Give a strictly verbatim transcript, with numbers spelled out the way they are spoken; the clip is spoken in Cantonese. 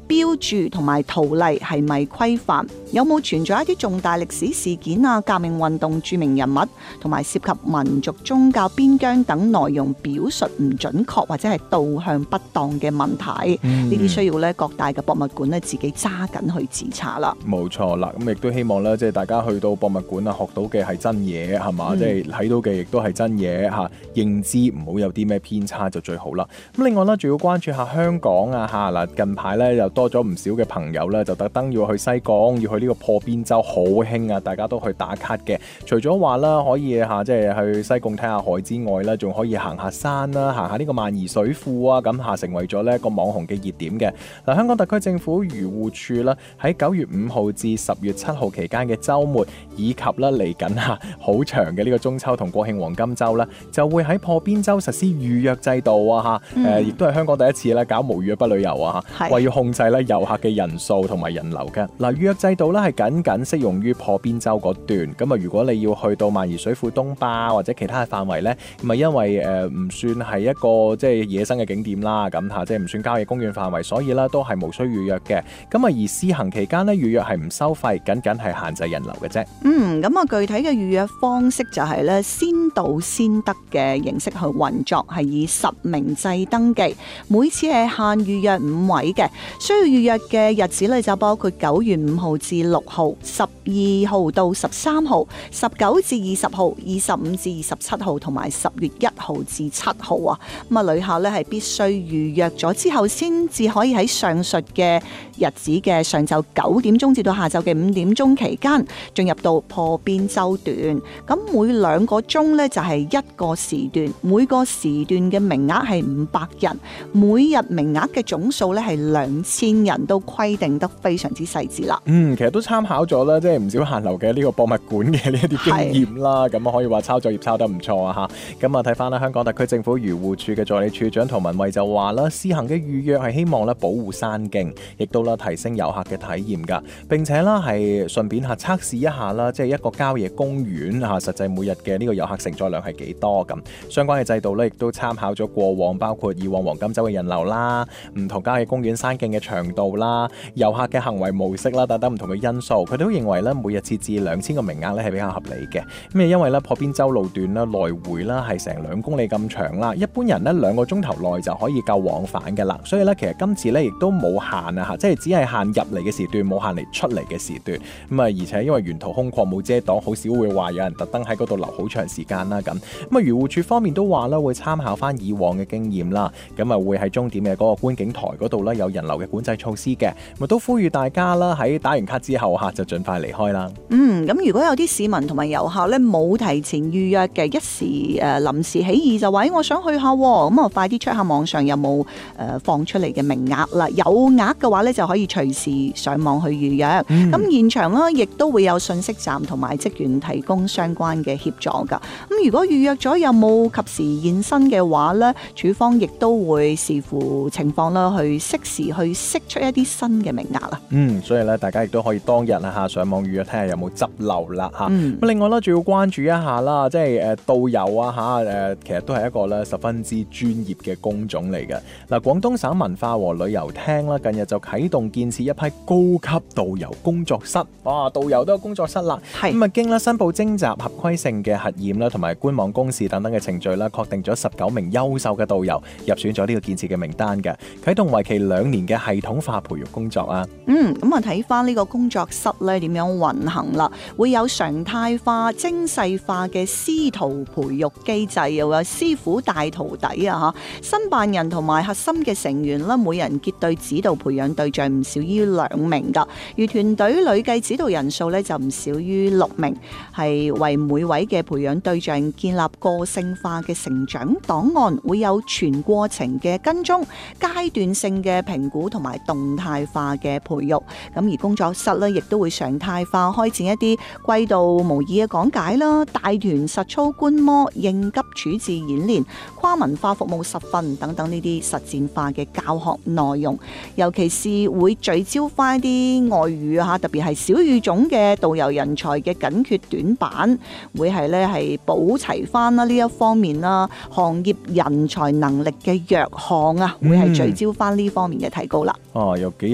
標註同埋圖例係咪規範，有冇存在一啲重大歷史事件啊、革命運動著名人物，同埋涉及民族宗教邊疆等內容表述唔準確或者係導向不當嘅問題，呢啲、嗯、需要咧各大嘅博物館咧自己揸緊去自查啦。 冇錯啦，咁亦都希望咧，即係大家去到博物館啊，學到嘅係真嘢，係嘛，即係睇到嘅亦都係真嘢吓，認知唔好有啲咩偏差就最好啦。咁另外咧，仲要關注下香港啊吓嗱，近排咧又多咗唔少嘅朋友咧，就特登要去西港，要去呢個破邊洲，好興啊，大家都去打卡嘅。除咗話啦，可以吓即係去西貢睇下海之外咧，仲可以行下山啦，行下呢個萬宜水庫啊，咁吓成為咗呢一個網紅嘅熱點嘅。嗱，香港特區政府漁護署啦，喺九月五號至十月七號期間嘅週末，以及咧嚟緊嚇好長嘅呢個中秋同國慶黃金週咧，就會喺破邊洲實施預約制度啊嚇，誒亦都係香港第一次咧搞無預約不旅遊啊嚇，為要控制咧遊客嘅人數同埋人流嘅。嗱，預約制度咧係僅僅適用於破邊洲嗰段，咁啊如果你要去到萬宜水庫東壩或者其他嘅範圍咧，咁啊因為誒唔算係一個即係野生嘅景點啦，咁嚇即係唔算郊野公園範圍，所以咧都係無需預約嘅。咁啊而試行期間咧預約係唔收費，僅僅係限制人流嘅啫。 嗯，咁啊具體嘅預約方式就係咧先到先得嘅形式去運作，係以實名制登記，每次係限預約五位嘅，需要預約嘅日子咧就包括九月五號至六號、十二號到十三號、十九至二十號、二十五至二十七號同埋十月一號至七號啊。咁啊旅客咧係必須預約咗之後先至可以喺上述嘅日子嘅上晝九點鐘至到下晝嘅五點鐘期間進入到破邊洲段。咁每兩個鐘咧就係一個時段，每個時段嘅名額係五百人，每日名額嘅總數咧係兩千人，都規定得非常之細緻啦。 嗯，其實都參考咗啦，即係唔少限流嘅呢個博物館嘅呢一啲經驗啦。咁啊可以話抄作業抄得唔錯啊嚇。咁啊睇翻啦，香港特區政府漁護署嘅助理處長涂文慧就話啦，試行嘅預約係希望咧保護山徑，亦都啦提升遊客嘅體驗㗎。並且啦係順便嚇測試一下啦，即係一個郊野公園嚇實際每日嘅呢個遊客承載量係幾多咁。相關嘅制度咧亦都參考咗過往，包括以往黃金週嘅人流啦、唔同郊野公園山徑嘅長度啦、遊客嘅行為模式啦等等唔同嘅因素，佢都認為咧每日設置兩千個名額咧係比較合理嘅。咁啊因為咧破邊洲路段啦來回啦係成兩公里咁長啦，一般人咧兩個鐘頭內就可以夠往返嘅啦。所以咧其實今次咧亦都冇限啊嚇，即係只係限入嚟嘅時段，冇限嚟出嚟嘅時段。咁啊而且因為沿途空曠冇遮擋，好少會話有人特登喺嗰度留好長時間啦咁。咁啊漁護署方面都話啦會參考翻以往嘅經驗啦，咁啊會喺終點嘅嗰個觀景台嗰度咧有人流嘅管制措施嘅，咁都呼籲大家啦喺打完卡之後嚇就盡快離開啦。 嗯，咁如果有啲市民同埋遊客咧冇提前預約嘅，一時誒、呃、臨時起意就話我想去下，咁啊快啲 check 下網上有冇誒、呃、放出嚟嘅名額啦。有額嘅話咧就可以隨時上網去預約。咁、嗯、現場咧亦都會有信息站同埋職員提供相關嘅協助㗎。咁如果預約咗有冇及時現身嘅話咧，署方亦都會視乎情況啦，去適時去釋出一啲新嘅名額啦。 嗯，所以咧大家亦都可以當日啊嚇上網預約睇下有冇執漏啦嚇。咁、嗯、另外咧仲要關注一下啦，即係誒導遊啊嚇誒，其實都係一個咧十分之專業嘅工種嚟嘅。嗱，廣東省文化和旅遊廳啦，近日就啟動建設一批高級導遊工作室。哇，導遊都有工作室啦。係咁啊，經啦申報徵集、合規性嘅核驗啦，同埋官網公示等等嘅程序啦，確定咗十九名優秀嘅導遊入選咗呢個建設嘅名單嘅，啟動為期兩年嘅系統化培育工作啊。 嗯，咁啊睇翻呢個工作室咧點樣運行啦，會有常態化、精細化嘅師徒培育機制，又有師傅帶徒弟啊嚇，新辦人同埋核心嘅成員啦，每人結對指導培養對象唔少於兩名㗎，而團隊累計指導人數咧就唔少於六名，係為每位嘅培養對象建立個性化嘅成長檔案，會有全過程嘅跟蹤、階段性嘅評估同埋動態化嘅培育。咁而工作室咧亦都會常態化開展一啲季度模擬嘅講解啦、大團實操觀摩、應急處置演練、跨文化服務實訓等等呢啲實戰化嘅教學內容，尤其是會聚焦翻啲外語啊，特別係小語種嘅導遊人才嘅緊缺短板，會係咧係補齊翻啦呢一方面啦，行業人才能力嘅弱項啊，會係聚焦翻呢方面嘅提高啦。 哦，有幾